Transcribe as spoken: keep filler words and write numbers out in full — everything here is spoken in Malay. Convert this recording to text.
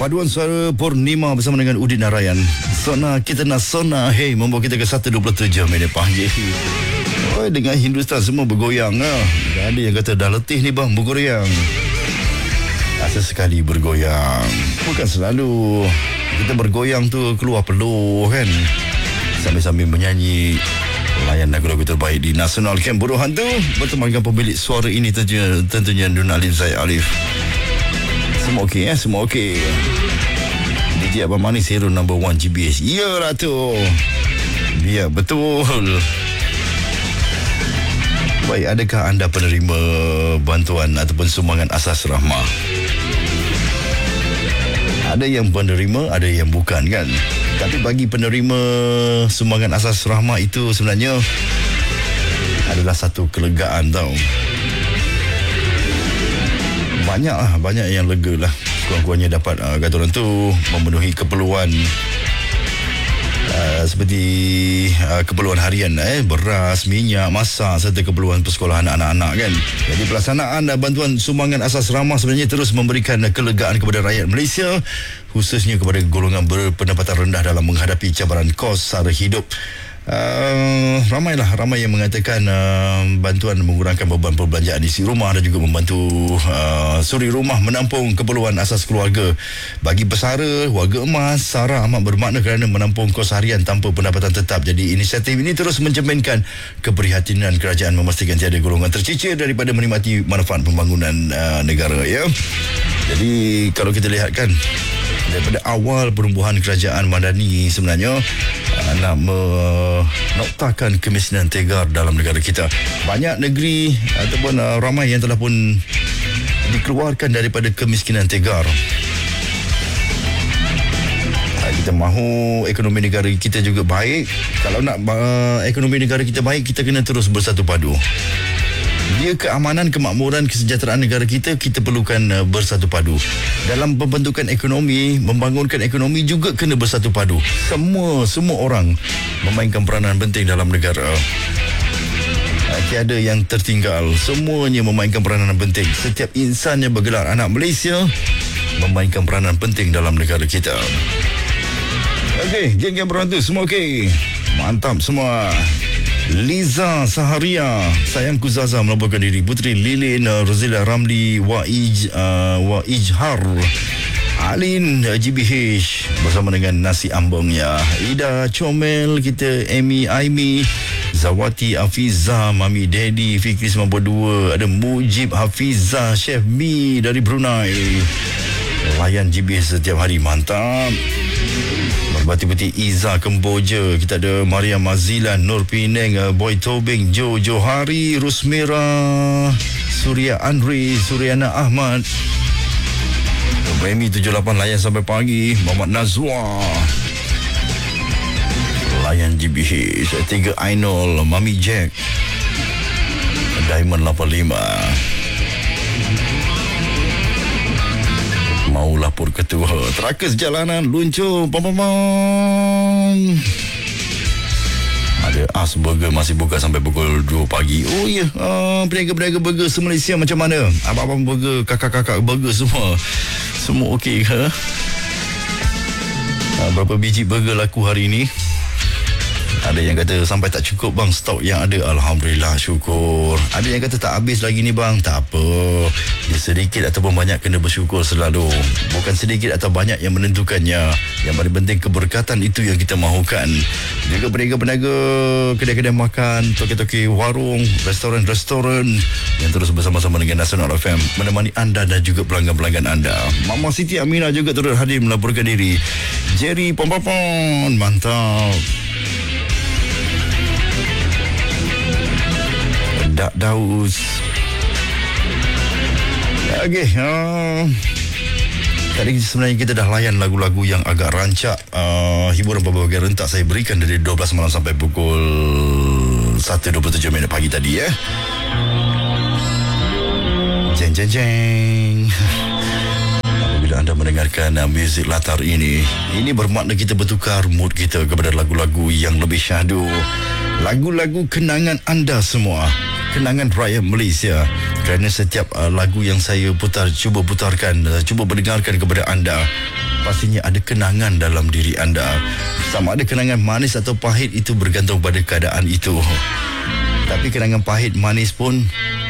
Paduan suara Purnima bersama dengan Udin Narayan. Sona kita nak sona, hey, membawa kita ke satu dua puluh tujuh minit pagi. Oh, dengan Hindustan semua bergoyang lah. Ada yang kata dah letih ni bang bergoyang. Rasa sekali bergoyang. Bukan selalu kita bergoyang tu keluar peluh kan, sambil-sambil menyanyi layan lagu-lagu terbaik di National Camp Buruh Hantu bertemankan pemilik suara ini tentunya, tentunya Dun Alim Zaid Alif. Semua okey eh, semua okey. D J Abang Manis hero number one G B H. Iyalah tu. Ya, betul. Baik, adakah anda penerima bantuan ataupun sumbangan asas rahmah? Ada yang penerima, ada yang bukan kan? Tapi bagi penerima sumbangan asas rahmah itu sebenarnya adalah satu kelegaan tau. Banyak lah, banyak yang lega lah. Kurang-kurangnya dapat uh, kata orang tu memenuhi keperluan uh, seperti uh, keperluan harian eh, beras, minyak, masak serta keperluan persekolahan anak-anak kan. Jadi pelaksanaan uh, bantuan sumbangan asas rahmah sebenarnya terus memberikan uh, kelegaan kepada rakyat Malaysia, khususnya kepada golongan berpendapatan rendah dalam menghadapi cabaran kos sara hidup. Uh, ramailah ramai yang mengatakan uh, bantuan mengurangkan beban perbelanjaan isi rumah dan juga membantu uh, suri rumah menampung keperluan asas keluarga. Bagi pesara, warga emas, sara amat bermakna kerana menampung kos harian tanpa pendapatan tetap. Jadi inisiatif ini terus mencerminkan keprihatinan kerajaan memastikan tiada golongan tercicir daripada menikmati manfaat pembangunan uh, negara ya. Jadi kalau kita lihat kan, daripada awal perumbuhan kerajaan Madani sebenarnya uh, nak menoktakan kemiskinan tegar dalam negara kita. Banyak negeri ataupun uh, ramai yang telah pun dikeluarkan daripada kemiskinan tegar. Uh, kita mahu ekonomi negara kita juga baik. Kalau nak uh, ekonomi negara kita baik, kita kena terus bersatu padu. Dia keamanan, kemakmuran, kesejahteraan negara kita, kita perlukan uh, bersatu padu. Dalam pembentukan ekonomi, membangunkan ekonomi juga kena bersatu padu. Semua, semua orang memainkan peranan penting dalam negara. Uh, tiada yang tertinggal. Semuanya memainkan peranan penting. Setiap insan yang bergelar anak Malaysia memainkan peranan penting dalam negara kita. Okey, geng-geng berantu, semua okey. Mantap semua. Liza Saharia, sayangku Zaza melaporkan diri. Putri Lilin, uh, Rozila Ramli, Waij, uh, Waijhar, Alin G B H bersama dengan nasi ambong ya. Ida Comel, kita Amy Aimi, Zawati Hafiza, Mami Daddy, Fikri sembilan puluh dua, ada Mujib Hafiza, Chef Mi dari Brunei. Layan G B H setiap hari, mantap. Bati-bati Iza Kemboja, kita ada Maria Mazilan, Nur Pineng, Boy Tobing, Jo Johari, Rusmira, Surya Andri, Suryana Ahmad, Remy tujuh lapan layan sampai pagi, Muhammad Nazwa, layan G B H, tiga Ainul, Mami Jack, Diamond lapan lima. Mau lapor ketua Terakas jalanan luncur pam, pam, pam. Ada As Burger masih buka sampai pukul dua pagi. Oh ya, yeah. uh, peniaga-peniaga burger se-Malaysia macam mana? Abang-abang burger, kakak-kakak burger semua Semua okey ke? Uh, berapa biji burger laku hari ini? Ada yang kata sampai tak cukup bang stok yang ada. Alhamdulillah, syukur. Ada yang kata tak habis lagi ni bang. Tak apa, dia sedikit ataupun banyak kena bersyukur selalu. Bukan sedikit atau banyak yang menentukannya. Yang paling penting keberkatan itu yang kita mahukan. Juga peniaga-peniaga kedai-kedai makan, toki-toki warung, restoran-restoran yang terus bersama-sama dengan National F M menemani anda dan juga pelanggan-pelanggan anda. Mama Siti Aminah juga turut hadir melaporkan diri. Jerry Pompopon, mantap. Dak Daus. Okey, uh, tadi sebenarnya kita dah layan lagu-lagu yang agak rancak, uh, hiburan berbagai rentak saya berikan dari dua belas malam sampai pukul satu dua puluh tujuh minit pagi tadi ya. Jeng jeng jeng. Bila anda mendengarkan uh, muzik latar ini, ini bermakna kita bertukar mood kita kepada lagu-lagu yang lebih syahdu. Lagu-lagu kenangan anda semua, kenangan rakyat Malaysia. Kerana setiap uh, lagu yang saya putar, cuba putarkan, uh, cuba mendengarkan kepada anda, pastinya ada kenangan dalam diri anda. Sama ada kenangan manis atau pahit itu bergantung pada keadaan itu. Tapi kenangan pahit manis pun